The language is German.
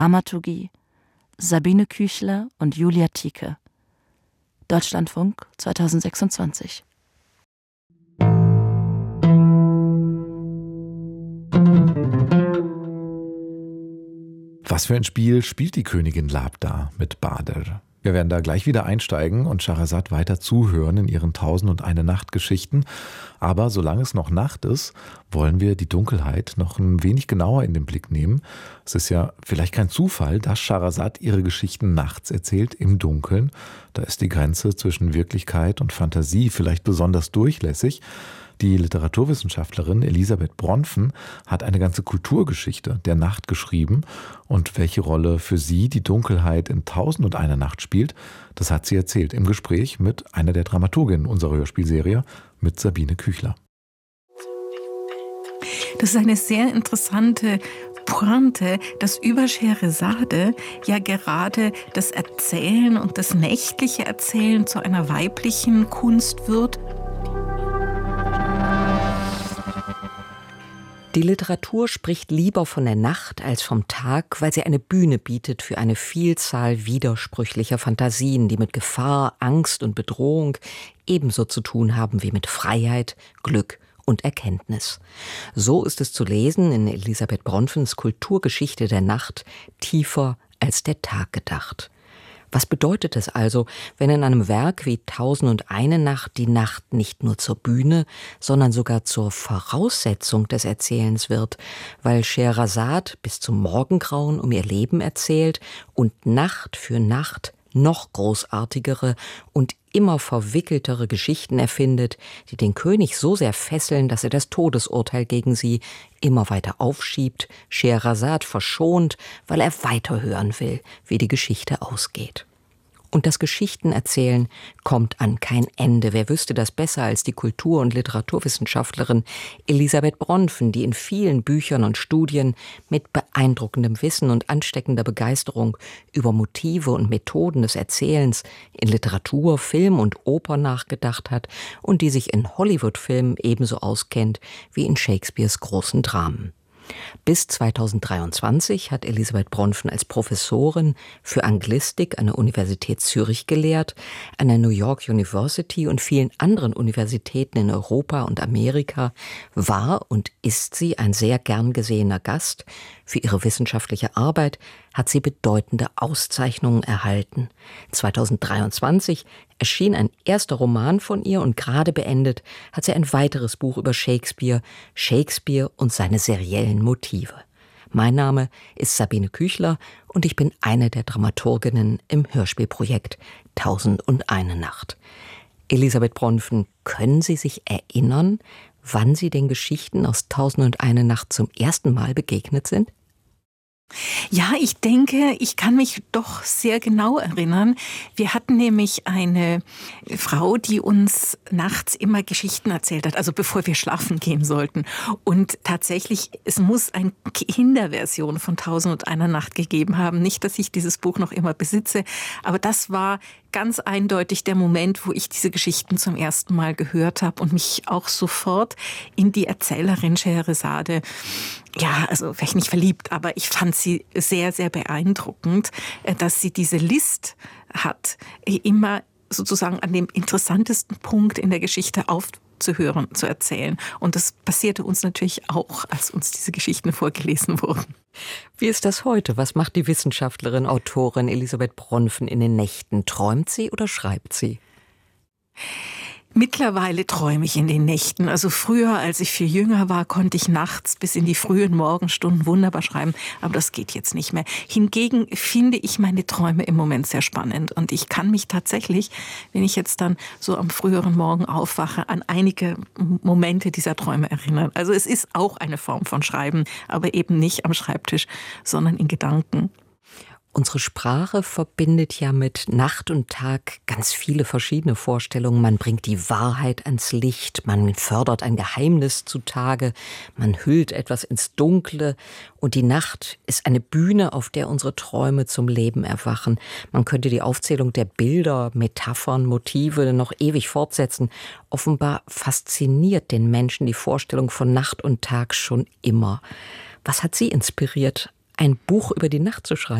Dramaturgie Sabine Küchler und Julia Thieke. Deutschlandfunk 2026. Was für ein Spiel spielt die Königin Labda mit Badr? Wir werden da gleich wieder einsteigen und Scheherazade weiter zuhören in ihren 1001 Nacht-Geschichten. Aber solange es noch Nacht ist, wollen wir die Dunkelheit noch ein wenig genauer in den Blick nehmen. Es ist ja vielleicht kein Zufall, dass Scheherazade ihre Geschichten nachts erzählt, im Dunkeln. Da ist die Grenze zwischen Wirklichkeit und Fantasie vielleicht besonders durchlässig. Die Literaturwissenschaftlerin Elisabeth Bronfen hat eine ganze Kulturgeschichte der Nacht geschrieben. Und welche Rolle für sie die Dunkelheit in 1001 Nacht spielt, das hat sie erzählt im Gespräch mit einer der Dramaturginnen unserer Hörspielserie, mit Sabine Küchler. Das ist eine sehr interessante Pointe, dass über Scheherazade ja gerade das Erzählen und das nächtliche Erzählen zu einer weiblichen Kunst wird. Die Literatur spricht lieber von der Nacht als vom Tag, weil sie eine Bühne bietet für eine Vielzahl widersprüchlicher Fantasien, die mit Gefahr, Angst und Bedrohung ebenso zu tun haben wie mit Freiheit, Glück und Erkenntnis. So ist es zu lesen in Elisabeth Bronfens Kulturgeschichte der Nacht, tiefer als der Tag gedacht. Was bedeutet es also, wenn in einem Werk wie 1001 Nacht die Nacht nicht nur zur Bühne, sondern sogar zur Voraussetzung des Erzählens wird, weil Scheherazade bis zum Morgengrauen um ihr Leben erzählt und Nacht für Nacht noch großartigere und immer verwickeltere Geschichten erfindet, die den König so sehr fesseln, dass er das Todesurteil gegen sie immer weiter aufschiebt, Scheherazade verschont, weil er weiterhören will, wie die Geschichte ausgeht. Und das Geschichtenerzählen kommt an kein Ende. Wer wüsste das besser als die Kultur- und Literaturwissenschaftlerin Elisabeth Bronfen, die in vielen Büchern und Studien mit beeindruckendem Wissen und ansteckender Begeisterung über Motive und Methoden des Erzählens in Literatur, Film und Oper nachgedacht hat und die sich in Hollywood-Filmen ebenso auskennt wie in Shakespeares großen Dramen. Bis 2023 hat Elisabeth Bronfen als Professorin für Anglistik an der Universität Zürich gelehrt, an der New York University und vielen anderen Universitäten in Europa und Amerika war und ist sie ein sehr gern gesehener Gast. Für ihre wissenschaftliche Arbeit hat sie bedeutende Auszeichnungen erhalten. 2023 erschien ein erster Roman von ihr und gerade beendet hat sie ein weiteres Buch über Shakespeare, Shakespeare und seine seriellen Motive. Mein Name ist Sabine Küchler und ich bin eine der Dramaturginnen im Hörspielprojekt 1001 Nacht. Elisabeth Bronfen, können Sie sich erinnern, wann Sie den Geschichten aus 1001 Nacht zum ersten Mal begegnet sind? Ja, ich denke, ich kann mich doch sehr genau erinnern. Wir hatten nämlich eine Frau, die uns nachts immer Geschichten erzählt hat, also bevor wir schlafen gehen sollten. Und tatsächlich, es muss eine Kinderversion von 1001 Nacht gegeben haben. Nicht, dass ich dieses Buch noch immer besitze, aber das war ganz eindeutig der Moment, wo ich diese Geschichten zum ersten Mal gehört habe und mich auch sofort in die Erzählerin Scheherazade, ja, also vielleicht nicht verliebt, aber ich fand sie sehr, sehr beeindruckend, dass sie diese List hat, immer sozusagen an dem interessantesten Punkt in der Geschichte aufzuhören, zu erzählen. Und das passierte uns natürlich auch, als uns diese Geschichten vorgelesen wurden. Wie ist das heute? Was macht die Wissenschaftlerin, Autorin Elisabeth Bronfen in den Nächten? Träumt sie oder schreibt sie? Mittlerweile träume ich in den Nächten. Also früher, als ich viel jünger war, konnte ich nachts bis in die frühen Morgenstunden wunderbar schreiben. Aber das geht jetzt nicht mehr. Hingegen finde ich meine Träume im Moment sehr spannend. Und ich kann mich tatsächlich, wenn ich jetzt dann so am früheren Morgen aufwache, an einige Momente dieser Träume erinnern. Also es ist auch eine Form von Schreiben, aber eben nicht am Schreibtisch, sondern in Gedanken. Unsere Sprache verbindet ja mit Nacht und Tag ganz viele verschiedene Vorstellungen. Man bringt die Wahrheit ans Licht, man fördert ein Geheimnis zutage, man hüllt etwas ins Dunkle und die Nacht ist eine Bühne, auf der unsere Träume zum Leben erwachen. Man könnte die Aufzählung der Bilder, Metaphern, Motive noch ewig fortsetzen. Offenbar fasziniert den Menschen die Vorstellung von Nacht und Tag schon immer. Was hat Sie inspiriert, ein Buch über die Nacht zu schreiben.